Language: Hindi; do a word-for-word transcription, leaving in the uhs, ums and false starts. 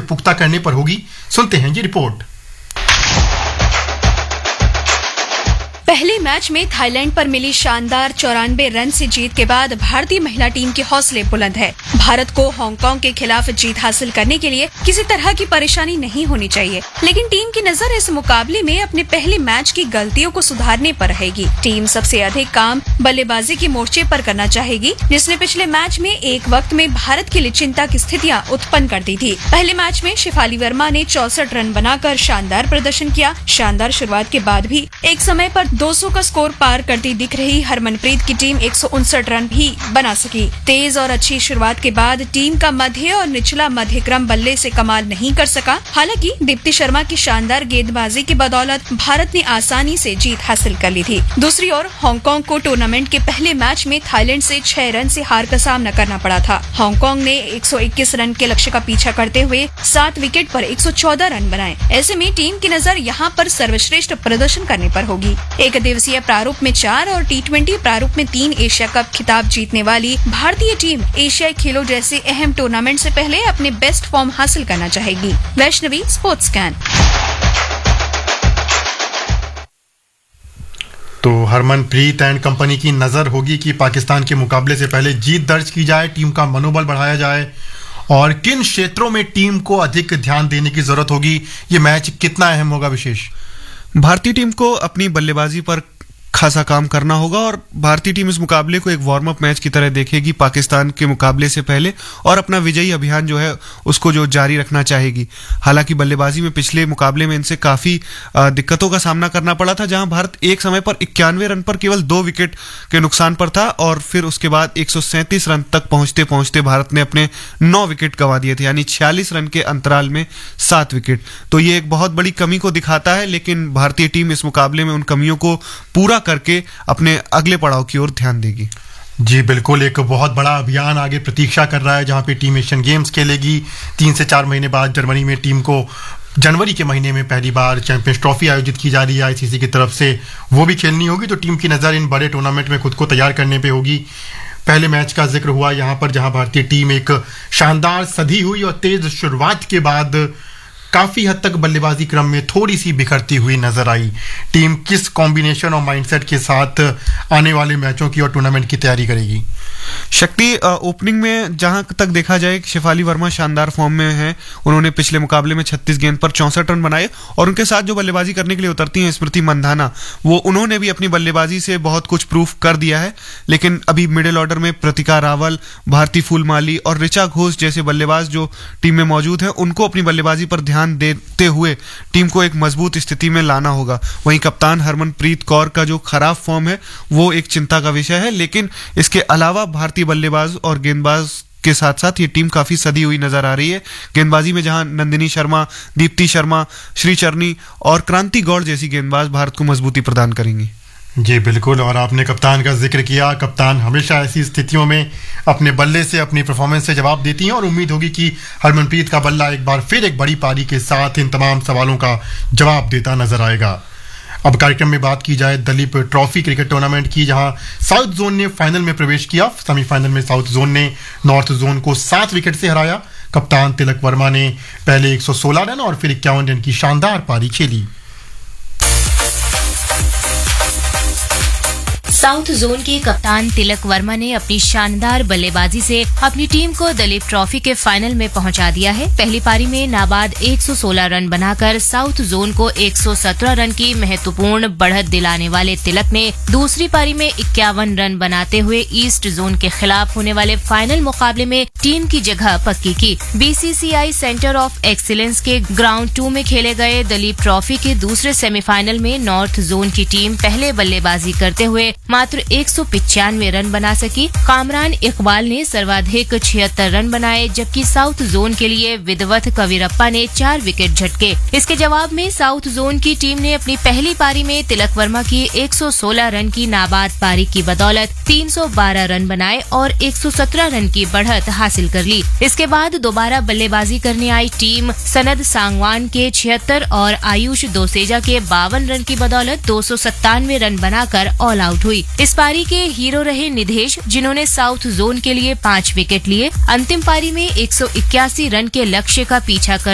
पुख्ता करने पर होगी। सुनते हैं ये रिपोर्ट। पहले मैच में थाईलैंड पर मिली शानदार चौरानवे रन से जीत के बाद भारतीय महिला टीम के हौसले बुलंद है। भारत को हांगकांग के खिलाफ जीत हासिल करने के लिए किसी तरह की परेशानी नहीं होनी चाहिए, लेकिन टीम की नजर इस मुकाबले में अपने पहले मैच की गलतियों को सुधारने पर रहेगी। टीम सबसे अधिक काम बल्लेबाजी के मोर्चे पर करना चाहेगी, जिसने पिछले मैच में एक वक्त में भारत के लिए चिंता की स्थितियां उत्पन्न कर दी थी। पहले मैच में शेफाली वर्मा ने चौसठ रन बनाकर शानदार प्रदर्शन किया। शानदार शुरुआत के बाद भी एक समय पर दो सौ का स्कोर पार करती दिख रही हरमनप्रीत की टीम एक सौ उनसठ रन भी बना सकी। तेज और अच्छी शुरुआत के बाद टीम का मध्य और निचला मध्य क्रम बल्ले से कमाल नहीं कर सका। हालांकि दीप्ति शर्मा की शानदार गेंदबाजी की बदौलत भारत ने आसानी से जीत हासिल कर ली थी। दूसरी ओर हांगकांग को टूर्नामेंट के पहले मैच में थाईलैंड से छह रन से हार का सामना करना पड़ा था। हांगकांग ने एक सौ इक्कीस रन के लक्ष्य का पीछा करते हुए सात विकेट पर एक सौ चौदह रन बनाए। ऐसे में टीम की नजर यहां पर सर्वश्रेष्ठ प्रदर्शन करने पर होगी। एक दिवसीय प्रारूप में चार और टी ट्वेंटी प्रारूप में तीन एशिया कप खिताब जीतने वाली भारतीय टीम एशियाई खेलों जैसे अहम टूर्नामेंट से पहले अपने बेस्ट फॉर्म हासिल करना चाहेगी। Vaishnavi, sports scan. तो हरमनप्रीत एंड कंपनी की नजर होगी कि पाकिस्तान के मुकाबले से पहले जीत दर्ज की जाए, टीम का मनोबल बढ़ाया जाए और किन क्षेत्रों में टीम को अधिक ध्यान देने की जरूरत होगी। ये मैच कितना अहम होगा विशेष? भारतीय टीम को अपनी बल्लेबाजी पर खासा काम करना होगा और भारतीय टीम इस मुकाबले को एक वार्म अप मैच की तरह देखेगी पाकिस्तान के मुकाबले से पहले और अपना विजयी अभियान जो है उसको जो जारी रखना चाहेगी। हालांकि बल्लेबाजी में पिछले मुकाबले में इनसे काफी दिक्कतों का सामना करना पड़ा था, जहां भारत एक समय पर इक्यानवे रन पर केवल दो विकेट के नुकसान पर था और फिर उसके बाद एक सौ सैंतीस रन तक पहुंचते पहुंचते भारत ने अपने नौ विकेट गंवा दिए थे, यानी छियालीस रन के अंतराल में सात विकेट। तो ये एक बहुत बड़ी कमी को दिखाता है, लेकिन भारतीय टीम इस मुकाबले में उन कमियों को पूरा करके अपने अगले पड़ाव की ओर ध्यान देगी। जी बिल्कुल, एक बहुत बड़ा अभियान आगे प्रतीक्षा कर रहा है, जहां पे टीम एशियन गेम्स खेलेगी। तीन से चार महीने बाद जर्मनी में टीम को जनवरी के महीने में पहली बार चैंपियंस ट्रॉफी आयोजित की जा रही है आईसीसी की तरफ से, वो भी खेलनी होगी। तो टीम की नज़र इन बड़े टूर्नामेंट में खुद को तैयार करने पे होगी। पहले मैच का जिक्र हुआ यहाँ पर, जहां भारतीय टीम एक शानदार सधी हुई और तेज शुरुआत के बाद काफी हद तक बल्लेबाजी क्रम में थोड़ी सी बिखरती हुई नजर आई। टीम किस कॉम्बिनेशन और माइंडसेट के साथ आने वाले मैचों की और टूर्नामेंट की तैयारी करेगी? शक्ति, ओपनिंग में जहां तक देखा जाए शेफाली वर्मा शानदार फॉर्म में हैं। उन्होंने पिछले मुकाबले में छत्तीस गेंद पर चौसठ रन बनाए और उनके साथ जो बल्लेबाजी करने के लिए उतरती हैं स्मृति मंधाना, वो उन्होंने भी अपनी बल्लेबाजी से बहुत कुछ प्रूफ कर दिया है। लेकिन अभी मिडिल ऑर्डर में प्रतिका रावल, भारती फूलमाली और ऋचा घोष जैसे बल्लेबाज जो टीम में मौजूद हैं, उनको अपनी बल्लेबाजी पर ध्यान देते हुए टीम को एक मजबूत स्थिति में लाना होगा। वहीं कप्तान हरमनप्रीत कौर का जो खराब फॉर्म है वो एक चिंता का विषय है, लेकिन इसके अलावा भारतीय बल्लेबाज और गेंदबाज के साथ साथ ये टीम काफी सदी हुई नजर आ रही है। गेंदबाजी में जहां नंदिनी शर्मा, दीप्ति शर्मा, श्रीचरनी और क्रांति गौड़ जैसी गेंदबाज भारत को मजबूती प्रदान करेंगी। जी बिल्कुल, और आपने कप्तान का जिक्र किया। कप्तान हमेशा ऐसी स्थितियों में अपने बल्ले से, अपनी परफॉर्मेंस से जवाब देती हैं और उम्मीद होगी कि हरमनप्रीत का बल्ला एक बार फिर एक बड़ी पारी के साथ इन तमाम सवालों का जवाब देता नजर आएगा। अब कार्यक्रम में बात की जाए दलीप ट्रॉफी क्रिकेट टूर्नामेंट की, जहां साउथ जोन ने फाइनल में प्रवेश किया। सेमीफाइनल में साउथ जोन ने नॉर्थ जोन को सात विकेट से हराया। कप्तान तिलक वर्मा ने पहले एक सौ सोलह रन और फिर इक्यावन रन की शानदार पारी खेली। साउथ जोन के कप्तान तिलक वर्मा ने अपनी शानदार बल्लेबाजी से अपनी टीम को दलीप ट्रॉफी के फाइनल में पहुंचा दिया है। पहली पारी में नाबाद एक सौ सोलह रन बनाकर साउथ जोन को एक सौ सत्रह रन की महत्वपूर्ण बढ़त दिलाने वाले तिलक ने दूसरी पारी में इक्यावन रन बनाते हुए ईस्ट जोन के खिलाफ होने वाले फाइनल मुकाबले में टीम की जगह पक्की की। बीसीसीआई सेंटर ऑफ एक्सीलेंस के ग्राउंड टू में खेले गए दलीप ट्रॉफी के दूसरे सेमीफाइनल में नॉर्थ जोन की टीम पहले बल्लेबाजी करते हुए मात्र एक सौ पिचानवे रन बना सकी। कामरान इकबाल ने सर्वाधिक छिहत्तर रन बनाए, जबकि साउथ जोन के लिए विदवत कवीरप्पा ने चार विकेट झटके। इसके जवाब में साउथ जोन की टीम ने अपनी पहली पारी में तिलक वर्मा की एक सौ सोलह रन की नाबाद पारी की बदौलत तीन सौ बारह रन बनाए और एक सौ सत्रह रन की बढ़त हासिल कर ली। इसके बाद दोबारा बल्लेबाजी करने आई टीम सनद सांगवान के छिहत्तर और आयुष दोसेजा के बावन रन की बदौलत दो सौ सत्तानवे रन बनाकर ऑल आउट हुई। इस पारी के हीरो रहे निधेश, जिन्होंने साउथ जोन के लिए पाँच विकेट लिए। अंतिम पारी में एक सौ इक्यासी रन के लक्ष्य का पीछा कर